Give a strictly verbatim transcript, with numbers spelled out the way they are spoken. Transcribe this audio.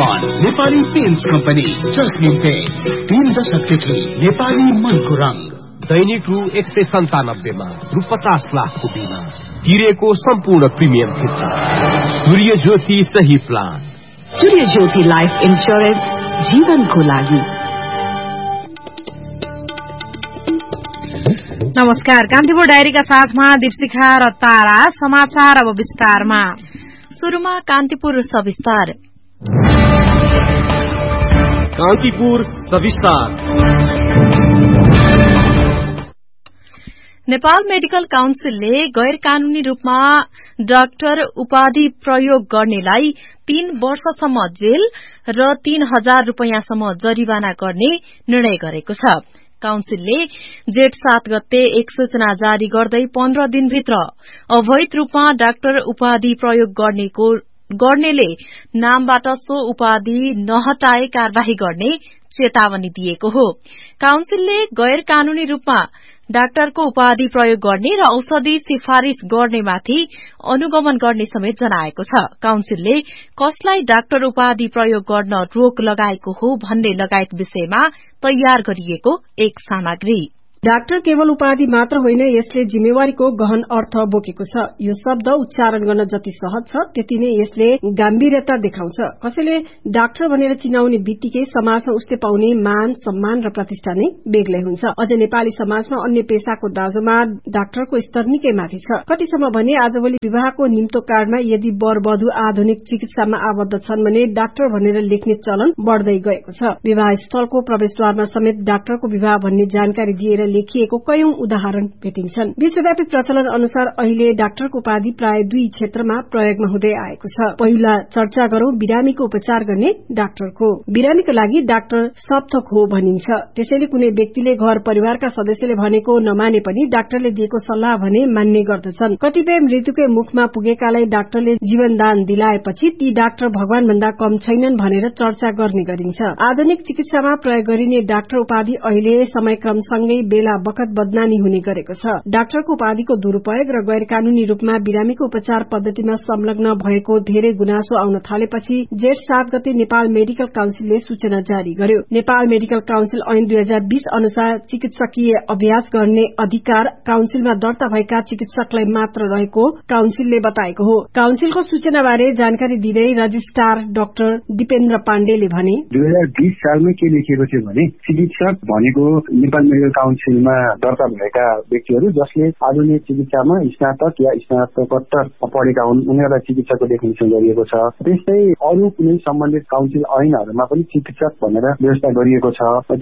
One Nepali paints company जस्मिन paints तीन दशकदेखि नेपाली मनको रंग। दैनिक रु एक सय सन्तानब्बेमा रु पचास लाखको बिमा तिरेको सम्पूर्ण प्रिमियम फिर्ता। सूर्य ज्योति सही प्लान। सूर्य ज्योति लाइफ इन्स्योरेन्स जीवनको लागि। नमस्कार, कान्तिपुर डायरीका साथमा दीपशिखा र तारा। समाचार अब विस्तारमा। सुरुमा कान्तिपुर सविस्तार। कान्तिपुर सविस्तार। नेपाल मेडिकल काउन्सिलले गैर कानूनी रूपमा डाक्टर उपाधि प्रयोग गर्नेलाई तीन वर्षसम्म जेल र तीन हजार रूपियाँसम्म जरिवाना गर्ने निर्णय गरेको छ। काउन्सिलले जेठ सात गते एक सूचना जारी गर्दै पन्ध्र दिनभित्र अवैध रूपमा डाक्टर उपाधि प्रयोग गर्नेको गर्नेले नामबाट सो उपाधि नहटाए कार्यवाही गर्ने चेतावनी दिएको हो। काउन्सिलले गैर कानूनी रूपमा डाक्टरको उपाधि प्रयोग गर्ने र औषधि सिफारिश गर्नेमाथि अनुगमन गर्ने समेत जनाएको छ। काउन्सिलले कसलाई डाक्टर उपाधि प्रयोग गर्न रोक लगाएको हो भन्ने लगायत विषयमा तयार गरिएको एक सामग्री। डाक्टर केवल उपाधि मात्र होइन, यसले जिम्मेवारीको गहन अर्थ बोकेको छ। यो शब्द उच्चारण गर्न जति सहज छ त्यति नै यसले गम्भीरता देखाउँछ। कसैले डाक्टर भनेर चिनाउने बित्तिकै समाजमा उसले पाउने मान, सम्मान र प्रतिष्ठा नै बेग्लै हुन्छ। अझ नेपाली समाजमा अन्य पेशाको दाँजोमा डाक्टरको स्तर निकै माथि छ। कतिसम्म भने आजभोलि विवाहको निम्तो कार्डमा यदि वर वधु आधुनिक चिकित्सामा आबद्ध छन् भने डाक्टर भनेर लेख्ने चलन बढ़दै गएको छ। विवाह स्थलको प्रवेशद्वारमा समेत डाक्टरको विवाह भन्ने जानकारी दिएर लेखिएको कयौं उदाहरण भेटिन्छन्। विश्वव्यापी प्रचलन अनुसार अहिले डाक्टरको उपाधि प्राय दुई क्षेत्रमा प्रयोगमा हुँदै आएको छ। पहिला चर्चा गरौं बिरामीको उपचार गर्ने डाक्टरको। बिरामीको लागि डाक्टर सबथोक हो भनिन्छ। त्यसैले कुनै व्यक्तिले घर परिवारका सदस्यले भनेको नमाने पनि डाक्टरले दिएको सल्लाह भने मान्ने गर्दछन्। कतिपय मृत्युकै मुखमा पुगेकालाई डाक्टरले जीवनदान दिलाएपछि ती डाक्टर भगवान भन्दा कम छैनन् भनेर चर्चा गर्ने गरिन्छ। आधुनिक चिकित्सामा प्रयोग गरिने डाक्टर उपाधि अहिले समयक्रमसँगै बेला बखत बदनामी हुने गरेको छ। डाक्टरको उपाधिको दुरूपयोग र गैर कानूनी रूपमा बिरामीको उपचार पद्धतिमा संलग्न भएको धेरै गुनासो आउन थालेपछि जेठ सात गते नेपाल मेडिकल काउन्सिलले सूचना जारी गर्यो। नेपाल मेडिकल काउन्सिल ऐन दुई हजार बीस अनुसार चिकित्सकीय अभ्यास गर्ने अधिकार काउन्सिलमा दर्ता भएका चिकित्सकलाई मात्र रहेको काउन्सिलले बताएको हो। काउन्सिलको सूचनाबारे जानकारी दिँदै रजिस्ट्रार डाक्टर दिपेन्द्र पाण्डेले भने दुई हजार बीस सालमा के लेखिएको थियो भने चिकित्सक भनेको नेपाल मेडिकल काउन्सिल मा दर्ता भएका व्यक्तिहरू जसले आधुनिक चिकित्सामा स्नातक या स्नातकोत्तर पढेका हुन् उनीहरूलाई चिकित्सकको डेफिनेसन गरिएको छ। त्यस्तै अरू कुनै सम्बन्धित काउन्सिल ऐनहरूमा पनि चिकित्सक भनेर व्यवस्था गरिएको छ।